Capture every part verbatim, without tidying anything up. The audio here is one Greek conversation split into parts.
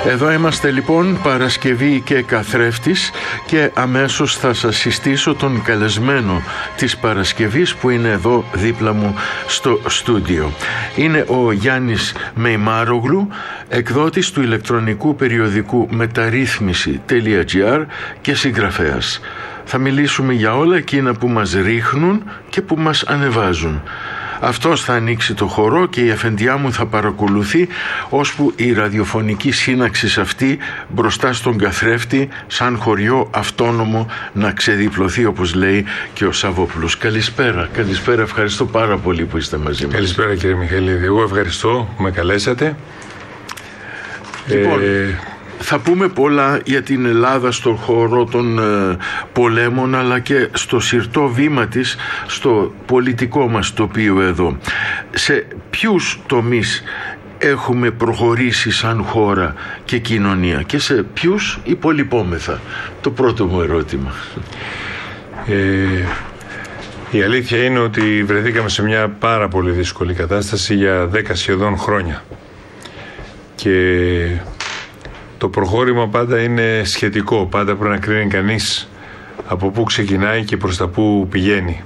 Εδώ είμαστε λοιπόν, Παρασκευή και καθρέφτης, και αμέσως θα σας συστήσω τον καλεσμένο της Παρασκευής που είναι εδώ δίπλα μου στο στούντιο. Είναι ο Γιάννης Μεϊμάρογλου, εκδότης του ηλεκτρονικού περιοδικού μεταρρύθμιση τελεία τζι άρ και συγγραφέας. Θα μιλήσουμε για όλα εκείνα που μας ρίχνουν και που μας ανεβάζουν. Αυτός θα ανοίξει το χορό και η αφεντιά μου θα παρακολουθεί ώσπου η ραδιοφωνική σύναξη αυτή μπροστά στον καθρέφτη σαν χωριό αυτόνομο να ξεδιπλωθεί, όπως λέει και ο Σαββόπουλος. Καλησπέρα, καλησπέρα, ευχαριστώ πάρα πολύ που είστε μαζί μας. Καλησπέρα κύριε Μιχαηλίδη, εγώ ευχαριστώ που με καλέσατε. Λοιπόν, ε... θα πούμε πολλά για την Ελλάδα στον χώρο των ε, πολέμων, αλλά και στο συρτό βήμα της στο πολιτικό μας τοπίο εδώ. Σε ποιους τομείς έχουμε προχωρήσει σαν χώρα και κοινωνία και σε ποιους υπολοιπόμεθα? Το πρώτο μου ερώτημα. Ε, η αλήθεια είναι ότι βρεθήκαμε σε μια πάρα πολύ δύσκολη κατάσταση για δέκα σχεδόν χρόνια. Και το προχώρημα πάντα είναι σχετικό, πάντα πρέπει να κρίνει κανείς από πού ξεκινάει και προς τα πού πηγαίνει.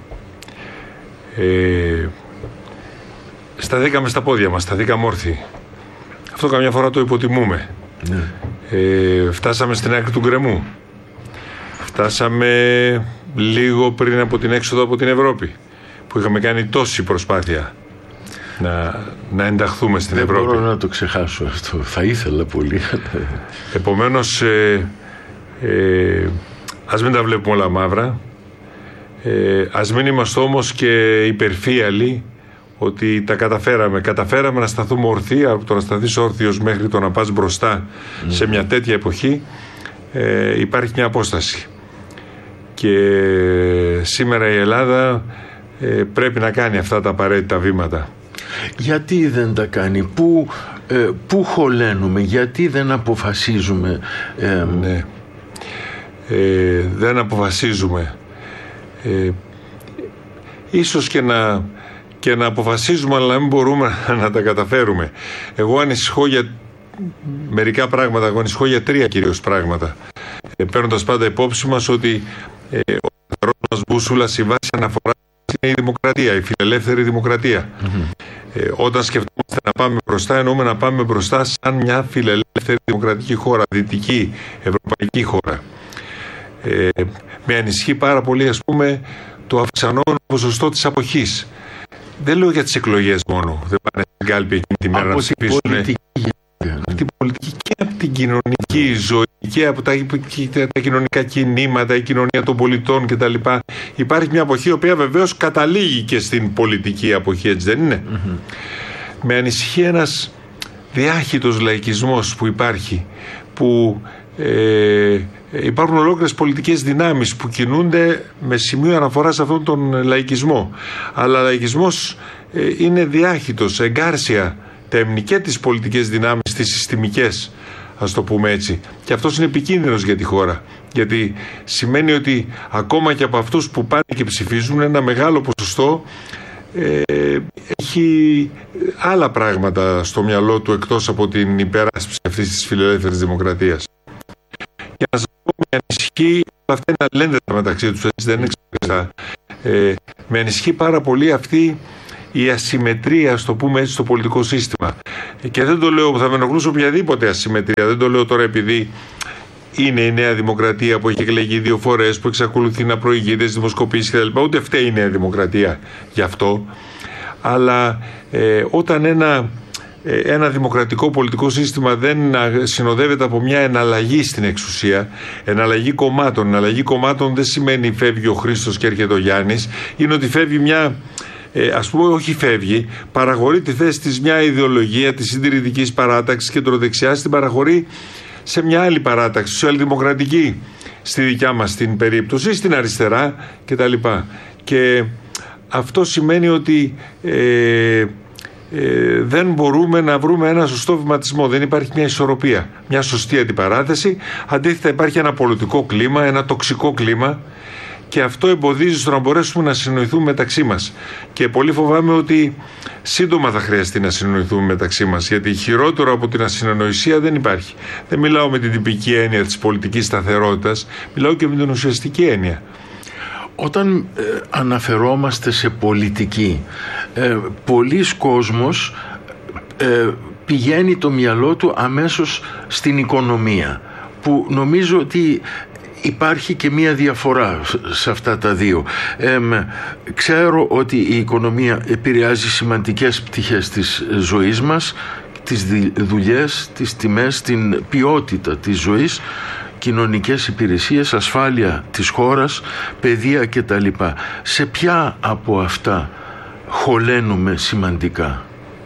Ε, σταθήκαμε στα πόδια μας, σταθήκαμε όρθιοι. Αυτό καμιά φορά το υποτιμούμε. Ναι. Ε, φτάσαμε στην άκρη του γκρεμού. Φτάσαμε λίγο πριν από την έξοδο από την Ευρώπη, που είχαμε κάνει τόση προσπάθεια Να, να ενταχθούμε στην Δεν Ευρώπη. Δεν μπορώ να το ξεχάσω αυτό. Θα ήθελα πολύ. Επομένως, ε, ε, ας μην τα βλέπουμε όλα μαύρα. Ε, ας μην είμαστε όμως και υπερφύαλοι ότι τα καταφέραμε. Καταφέραμε να σταθούμε ορθοί, από το να σταθείς όρθιος μέχρι το να πας μπροστά mm. σε μια τέτοια εποχή. Ε, υπάρχει μια απόσταση. Και σήμερα η Ελλάδα ε, πρέπει να κάνει αυτά τα απαραίτητα βήματα. Γιατί δεν τα κάνει? Πού, ε, πού χωλένουμε? Γιατί δεν αποφασίζουμε? Ε, ναι. ε, δεν αποφασίζουμε. Ε, ίσως και να, και να αποφασίζουμε, αλλά να μην μπορούμε να τα καταφέρουμε. Εγώ ανησυχώ για μερικά πράγματα. Εγώ ανησυχώ για τρία κυρίως πράγματα. Ε, παίρνοντας πάντα υπόψη μας ότι ε, ο καθαρός μας μπούσουλας, η βάση αναφορά είναι η δημοκρατία, η φιλελεύθερη δημοκρατία. Mm-hmm. Ε, όταν σκεφτόμαστε να πάμε μπροστά, εννοούμε να πάμε μπροστά σαν μια φιλελεύθερη δημοκρατική χώρα, δυτική ευρωπαϊκή χώρα. Ε, με ανησυχεί πάρα πολύ, ας πούμε, το αυξανόμενο ποσοστό της αποχής. Δεν λέω για τις εκλογές μόνο. Δεν πάνε στην κάλπη εκείνη τη μέρα να ψηφίσουν. Από την πολιτική και από την κοινωνική ζωή και από τα, τα κοινωνικά κινήματα, η κοινωνία των πολιτών κτλ. Υπάρχει μια αποχή η οποία βεβαίως καταλήγει και στην πολιτική αποχή, έτσι δεν είναι? Mm-hmm. Με ανησυχεί ένας διάχυτος λαϊκισμός που υπάρχει, που ε, υπάρχουν ολόκληρες πολιτικές δυνάμεις που κινούνται με σημείο αναφορά σε αυτόν τον λαϊκισμό. Αλλά ο λαϊκισμός ε, είναι διάχυτος, εγκάρσια τέμνη και τις πολιτικές δυνάμεις, τις συστημικές, ας το πούμε έτσι. Και αυτός είναι επικίνδυνος για τη χώρα. Γιατί σημαίνει ότι ακόμα και από αυτούς που πάνε και ψηφίζουν, ένα μεγάλο ποσοστό ε, έχει άλλα πράγματα στο μυαλό του εκτός από την υπεράσπιση αυτής της φιλελεύθερης δημοκρατίας. Για να σας πω, με ανησυχεί, αυτά είναι αλληλένδετα μεταξύ τους, έτσι δεν είναι ξεχωριστά. Ε, με ανησυχεί πάρα πολύ αυτή η ασυμμετρία, ας το πούμε έτσι, στο πολιτικό σύστημα. Και δεν το λέω, θα με ενοχλούσε οποιαδήποτε ασυμμετρία. Δεν το λέω τώρα επειδή είναι η Νέα Δημοκρατία που έχει εκλεγεί δύο φορές, που εξακολουθεί να προηγείται στις δημοσκοπήσεις κτλ. Ούτε φταίει η Νέα Δημοκρατία γι' αυτό. Αλλά ε, όταν ένα, ε, ένα δημοκρατικό πολιτικό σύστημα δεν συνοδεύεται από μια εναλλαγή στην εξουσία, εναλλαγή κομμάτων. Εναλλαγή κομμάτων δεν σημαίνει φεύγει ο Χρήστος και έρχεται ο Γιάννης. Είναι ότι φεύγει μια. Ε, ας πούμε, όχι φεύγει, παραχωρεί τη θέση της μια ιδεολογία της συντηρητικής παράταξης κεντροδεξιάς, την παραχωρεί σε μια άλλη παράταξη, σοσιαλδημοκρατική στη δικιά μας την περίπτωση, στην αριστερά κτλ. Και αυτό σημαίνει ότι ε, ε, δεν μπορούμε να βρούμε ένα σωστό βηματισμό, δεν υπάρχει μια ισορροπία, μια σωστή αντιπαράθεση. Αντίθετα υπάρχει ένα πολιτικό κλίμα, ένα τοξικό κλίμα και αυτό εμποδίζει στο να μπορέσουμε να συνοηθούμε μεταξύ μας. Και πολύ φοβάμαι ότι σύντομα θα χρειαστεί να συνοηθούμε μεταξύ μας, γιατί χειρότερο από την ασυνονοησία δεν υπάρχει. Δεν μιλάω με την τυπική έννοια της πολιτικής σταθερότητας, μιλάω και με την ουσιαστική έννοια. Όταν ε, αναφερόμαστε σε πολιτική, ε, πολλοί κόσμος ε, πηγαίνει το μυαλό του αμέσως στην οικονομία, που νομίζω ότι υπάρχει και μία διαφορά σε αυτά τα δύο. Ε, ξέρω ότι η οικονομία επηρεάζει σημαντικές πτυχές της ζωής μας, τις δουλειές, τις τιμές, την ποιότητα της ζωής, κοινωνικές υπηρεσίες, ασφάλεια της χώρας, παιδεία κτλ. Σε ποια από αυτά χωλένουμε σημαντικά?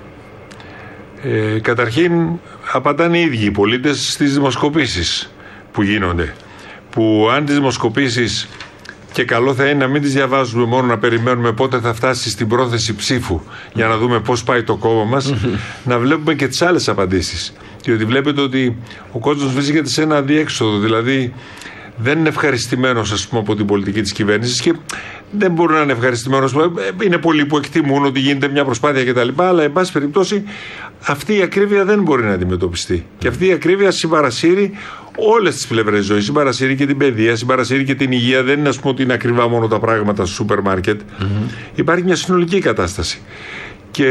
Ε, καταρχήν απαντάνε οι ίδιοι οι πολίτες στις δημοσκοπήσεις που γίνονται, που αν τις δημοσκοπήσεις, και καλό θα είναι να μην τις διαβάζουμε μόνο, να περιμένουμε πότε θα φτάσει στην πρόθεση ψήφου για να δούμε πώς πάει το κόμμα μας, να βλέπουμε και τις άλλες απαντήσεις. Διότι βλέπετε ότι ο κόσμος βρίσκεται σε ένα αδιέξοδο, δηλαδή δεν είναι ευχαριστημένος, ας πούμε, από την πολιτική της κυβέρνησης, και δεν μπορεί να είναι ευχαριστημένος. Είναι πολλοί που εκτιμούν ότι γίνεται μια προσπάθεια κτλ. Αλλά, εν πάση περιπτώσει, αυτή η ακρίβεια δεν μπορεί να αντιμετωπιστεί. Και αυτή η ακρίβεια συμπαρασύρει όλες τις πλευρές ζωής. Συμπαρασύρει και την παιδεία, συμπαρασύρει και την υγεία. Δεν είναι, ας πούμε, ότι είναι ακριβά μόνο τα πράγματα στο σούπερ μάρκετ. Mm-hmm. Υπάρχει μια συνολική κατάσταση. Και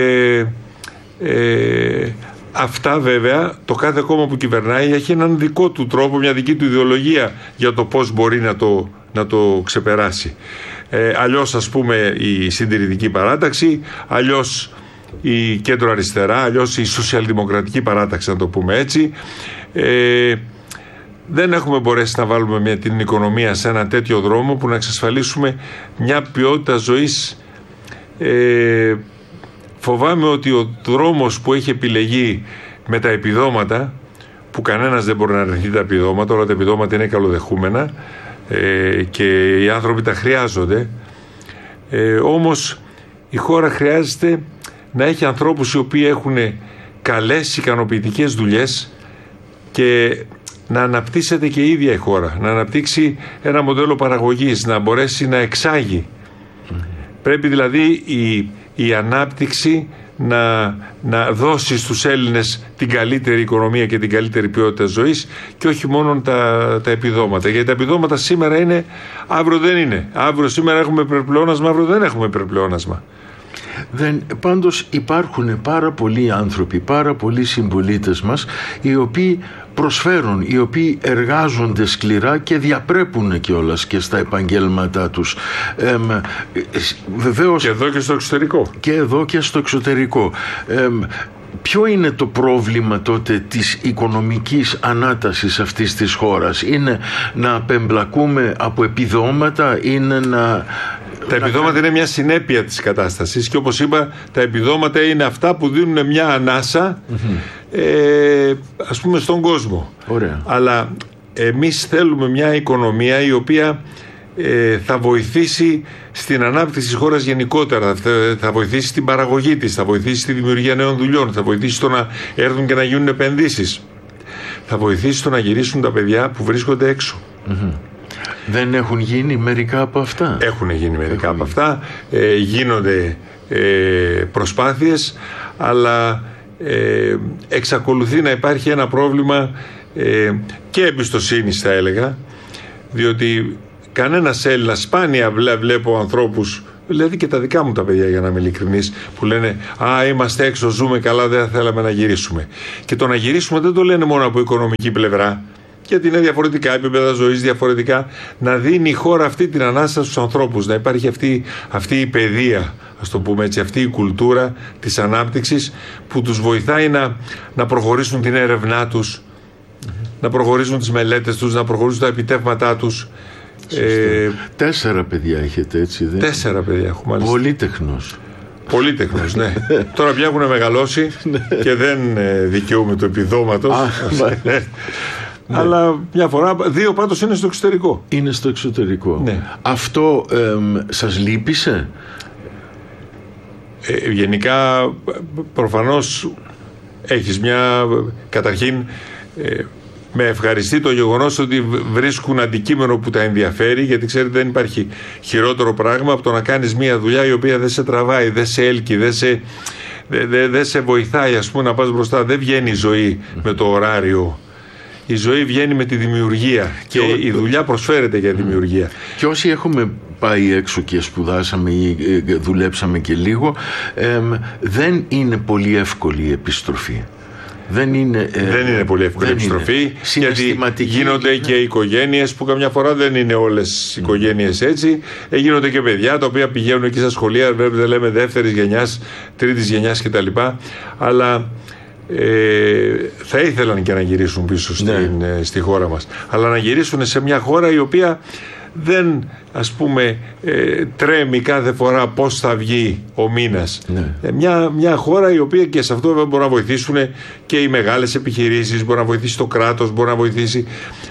ε, αυτά βέβαια το κάθε κόμμα που κυβερνάει έχει έναν δικό του τρόπο, μια δική του ιδεολογία για το πώς μπορεί να το, να το ξεπεράσει. Ε, αλλιώς, ας πούμε, η συντηρητική παράταξη, αλλιώς η κέντρο αριστερά, αλλιώς η σοσιαλδημοκρατική παράταξη, να το πούμε έτσι. Ε, δεν έχουμε μπορέσει να βάλουμε μια, την οικονομία σε ένα τέτοιο δρόμο που να εξασφαλίσουμε μια ποιότητα ζωής. Ε, φοβάμαι ότι ο δρόμος που έχει επιλεγεί με τα επιδόματα, που κανένας δεν μπορεί να αρνηθεί τα επιδόματα, όλα τα επιδόματα είναι καλοδεχούμενα, ε, και οι άνθρωποι τα χρειάζονται, ε, όμως η χώρα χρειάζεται να έχει ανθρώπους οι οποίοι έχουν καλές, ικανοποιητικές δουλειές, και να αναπτύσσεται και η ίδια η χώρα, να αναπτύξει ένα μοντέλο παραγωγής, να μπορέσει να εξάγει. Mm. Πρέπει δηλαδή η, η ανάπτυξη να, να δώσει στους Έλληνες την καλύτερη οικονομία και την καλύτερη ποιότητα ζωής, και όχι μόνο τα, τα επιδόματα. Γιατί τα επιδόματα σήμερα είναι, αύριο δεν είναι. Αύριο σήμερα έχουμε υπερπλεόνασμα, αύριο δεν έχουμε υπερπλεόνασμα. Δεν, πάντως υπάρχουν πάρα πολλοί άνθρωποι, πάρα πολλοί συμπολίτες μας, οι οποίοι προσφέρουν, οι οποίοι εργάζονται σκληρά και διαπρέπουν κιόλας και στα επαγγέλματά τους. Ε, βεβαίως, και εδώ και στο εξωτερικό. Και εδώ και στο εξωτερικό. Ε, Ποιο είναι το πρόβλημα τότε της οικονομικής ανάτασης αυτής της χώρας? Είναι να απεμπλακούμε από επιδόματα, είναι να... Τα επιδόματα είναι μια συνέπεια της κατάστασης, και όπως είπα, τα επιδόματα είναι αυτά που δίνουν μια ανάσα, mm-hmm. ε, ας πούμε, στον κόσμο. Ωραία. Αλλά εμείς θέλουμε μια οικονομία η οποία ε, θα βοηθήσει στην ανάπτυξη της χώρας γενικότερα, θα, θα βοηθήσει στην παραγωγή της, θα βοηθήσει στη δημιουργία νέων δουλειών, θα βοηθήσει στο να έρθουν και να γίνουν επενδύσεις, θα βοηθήσει στο να γυρίσουν τα παιδιά που βρίσκονται έξω. Mm-hmm. Δεν έχουν γίνει μερικά από αυτά? Έχουν γίνει μερικά έχουν από αυτά, ε, γίνονται ε, προσπάθειες, αλλά ε, εξακολουθεί να υπάρχει ένα πρόβλημα ε, και εμπιστοσύνης, θα έλεγα, διότι κανένας Έλληνας, σπάνια βλέπω ανθρώπους, δηλαδή και τα δικά μου τα παιδιά, για να είμαι ειλικρινής, που λένε «Α, είμαστε έξω, ζούμε καλά, δεν θέλαμε να γυρίσουμε». Και το να γυρίσουμε δεν το λένε μόνο από οικονομική πλευρά, γιατί είναι διαφορετικά επίπεδα ζωής, διαφορετικά. Να δίνει η χώρα αυτή την ανάσα στους ανθρώπους, να υπάρχει αυτή, αυτή η παιδεία, ας το πούμε έτσι, αυτή η κουλτούρα της ανάπτυξης, που τους βοηθάει να, να προχωρήσουν την έρευνά τους, mm-hmm. να προχωρήσουν τις μελέτες τους, να προχωρήσουν τα επιτεύγματά τους. Ε, τέσσερα παιδιά έχετε, έτσι δεν? Τέσσερα παιδιά έχω, μάλιστα. Πολύτεχνος. Πολύτεχνος, ναι. Τώρα πια έχουν μεγαλώσει και δεν δικαιούμαι του επιδόματος. Ναι. Αλλά μια φορά, δύο πάντως είναι στο εξωτερικό. Είναι στο εξωτερικό. Ναι. Αυτό εμ, σας λύπησε? Ε, γενικά, προφανώς έχεις μια, καταρχήν, ε, με ευχαριστεί το γεγονός ότι βρίσκουν αντικείμενο που τα ενδιαφέρει, γιατί ξέρετε δεν υπάρχει χειρότερο πράγμα από το να κάνεις μια δουλειά η οποία δεν σε τραβάει, δεν σε έλκει, δεν σε, δεν δε, δε σε βοηθάει, ας πούμε, να πας μπροστά. Δεν βγαίνει η ζωή με το ωράριο. Η ζωή βγαίνει με τη δημιουργία και ο... η δουλειά προσφέρεται για δημιουργία. Και όσοι έχουμε πάει έξω και σπουδάσαμε ή δουλέψαμε και λίγο, ε, δεν είναι πολύ εύκολη η επιστροφή. Δεν είναι, ε, δεν είναι πολύ εύκολη η επιστροφή, γιατί γίνονται είναι... και οικογένειες που καμιά φορά δεν είναι όλες οι οικογένειες έτσι. Ε, γίνονται και παιδιά τα οποία πηγαίνουν εκεί στα σχολεία, βέβαια λέμε δεύτερης γενιάς, τρίτης γενιάς κτλ. Αλλά ε, θα ήθελαν και να γυρίσουν πίσω στην, ναι. στη χώρα μας. Αλλά να γυρίσουν σε μια χώρα η οποία δεν, ας πούμε, ε, τρέμει κάθε φορά πώς θα βγει ο μήνας. Ναι. Ε, μια, μια χώρα η οποία, και σε αυτό βέβαια μπορούν να βοηθήσουν και οι μεγάλες επιχειρήσεις, μπορεί να βοηθήσει το κράτος, μπορεί να βοηθήσει.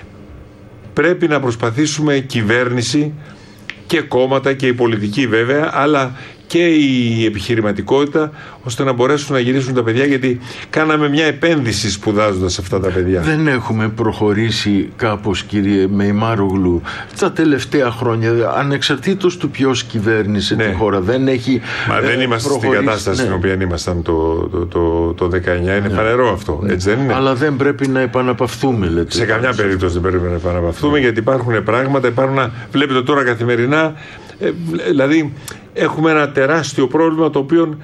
Πρέπει να προσπαθήσουμε κυβέρνηση και κόμματα και η πολιτική βέβαια, αλλά και η επιχειρηματικότητα, ώστε να μπορέσουν να γυρίσουν τα παιδιά, γιατί κάναμε μια επένδυση σπουδάζοντας αυτά τα παιδιά. Δεν έχουμε προχωρήσει κάπως, κύριε Μεϊμάρογλου, τα τελευταία χρόνια, ανεξαρτήτως του ποιος κυβέρνησε ναι. τη χώρα, δεν έχει Μα δεν ε, είμαστε προχωρήσει. Στην κατάσταση ναι. στην οποία ήμασταν το, το, το, το δεκαεννιά, είναι ναι. φανερό αυτό, ναι. έτσι δεν είναι? Αλλά δεν πρέπει να επαναπαυθούμε, λέτε. Σε καμιά περίπτωση δεν πρέπει να επαναπαυθούμε, ναι. γιατί υπάρχουν πράγματα, υπάρχουν, βλέπετε τώρα καθημερινά, ε, δηλαδή έχουμε ένα τεράστιο πρόβλημα το οποίο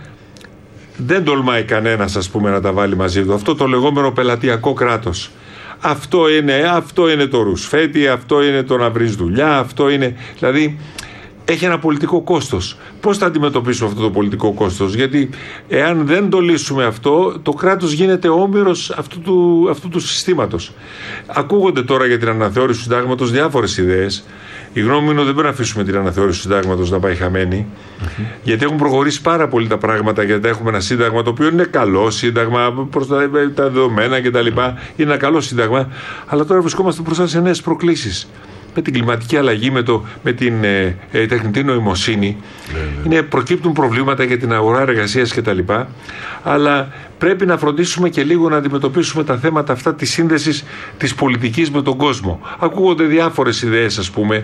δεν τολμάει κανένας, ας πούμε, να τα βάλει μαζί του. Αυτό το λεγόμενο πελατειακό κράτος. Αυτό είναι, αυτό είναι το ρουσφέτη, αυτό είναι το να βρεις δουλειά, αυτό είναι... Δηλαδή έχει ένα πολιτικό κόστος. Πώς θα αντιμετωπίσουμε αυτό το πολιτικό κόστος? Γιατί εάν δεν το λύσουμε αυτό, το κράτος γίνεται όμηρος αυτού του, αυτού του συστήματος. Ακούγονται τώρα για την αναθεώρηση του συντάγματος διάφορες ιδέες. Η γνώμη μου είναι ότι δεν πρέπει να αφήσουμε την αναθεώρηση του συντάγματος να πάει χαμένη, mm-hmm. γιατί έχουν προχωρήσει πάρα πολύ τα πράγματα. Γιατί έχουμε ένα σύνταγμα το οποίο είναι καλό σύνταγμα προς τα, τα δεδομένα κτλ. Mm-hmm. Είναι ένα καλό σύνταγμα, αλλά τώρα βρισκόμαστε μπροστά σε νέες προκλήσεις. Με την κλιματική αλλαγή, με, το, με την ε, ε, τεχνητή νοημοσύνη, mm-hmm. είναι, προκύπτουν προβλήματα για την αγορά εργασίας κτλ. Αλλά πρέπει να φροντίσουμε και λίγο να αντιμετωπίσουμε τα θέματα αυτά της σύνδεσης της πολιτικής με τον κόσμο. Ακούγονται διάφορες ιδέες, ας πούμε.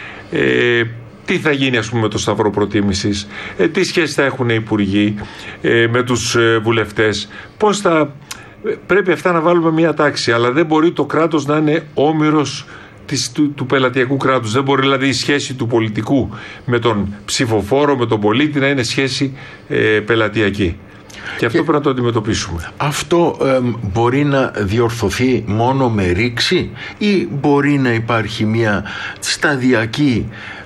Ε, τι θα γίνει, ας πούμε, με το Σταυρό Προτίμησης, ε, τι σχέση θα έχουν οι υπουργοί ε, με τους ε, βουλευτές, πώς θα... Πρέπει αυτά να βάλουμε μια τάξη, αλλά δεν μπορεί το κράτος να είναι όμηρος της, του, του πελατειακού κράτους. Δεν μπορεί δηλαδή η σχέση του πολιτικού με τον ψηφοφόρο, με τον πολίτη να είναι σχέση ε, πελατειακή. Και αυτό και πρέπει να το αντιμετωπίσουμε. Αυτό ε, μπορεί να διορθωθεί μόνο με ρήξη ή μπορεί να υπάρχει μια σταδιακή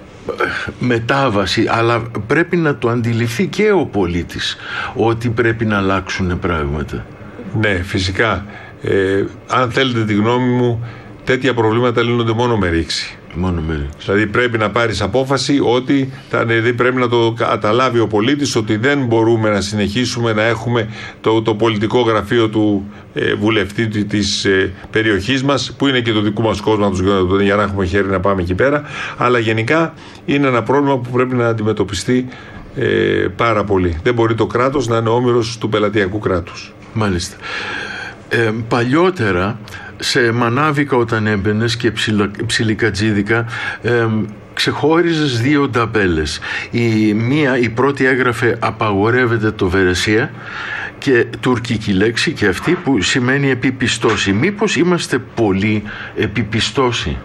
μετάβαση, αλλά πρέπει να το αντιληφθεί και ο πολίτης ότι πρέπει να αλλάξουν πράγματα? Ναι, φυσικά. Ε, αν θέλετε τη γνώμη μου, τέτοια προβλήματα λύνονται μόνο με ρήξη. Μόνο με ρήξη. Δηλαδή πρέπει να πάρεις απόφαση ότι θα, δηλαδή πρέπει να το καταλάβει ο πολίτης ότι δεν μπορούμε να συνεχίσουμε να έχουμε το, το πολιτικό γραφείο του ε, βουλευτή της ε, περιοχής μας, που είναι και το δικού μας κόσμο, για να έχουμε χέρι να πάμε εκεί πέρα. Αλλά γενικά είναι ένα πρόβλημα που πρέπει να αντιμετωπιστεί ε, πάρα πολύ. Δεν μπορεί το κράτος να είναι όμηρος του πελατειακού κράτους. Μάλιστα. Ε, παλιότερα σε Μανάβικα όταν έμπαινες και Ψιλικατζίδικα ε, ξεχώριζες δύο ταμπέλες. Η μία, η πρώτη έγραφε «Απαγορεύεται το Βερεσία» και τουρκική λέξη και αυτή που σημαίνει επιπιστώσει. Μήπως είμαστε πολύ επιπιστώσει?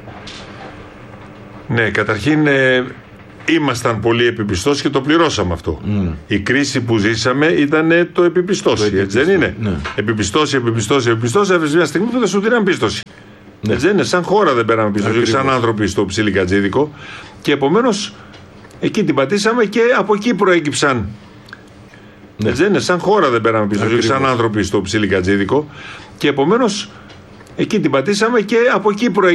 Ναι, καταρχήν ε, ήμασταν πολύ επιπιστώσει και το πληρώσαμε αυτό. Mm. Η κρίση που ζήσαμε ήταν το επιπιστώσει, το έτσι δεν είναι? Ναι. Επιπιστώσει, επιπιστώσει, επιπιστώσει, έφερε μια στιγμή που δεν σου δίναν πίστοση. Ναι. Έτσι δεν είναι? Σαν χώρα δεν πέραμε πίστοση, όχι σαν άνθρωποι στο Ψιλικατζίδικο. Και επομένως εκεί την πατήσαμε και από εκεί προέκυψαν. Ναι. Έτσι δεν είναι? Σαν χώρα δεν πέραμε πίστοση, όχι σαν άνθρωποι στο Ψιλικατζίδικο. Και επομένως εκεί την πατήσαμε και από εκεί προέκυψαν.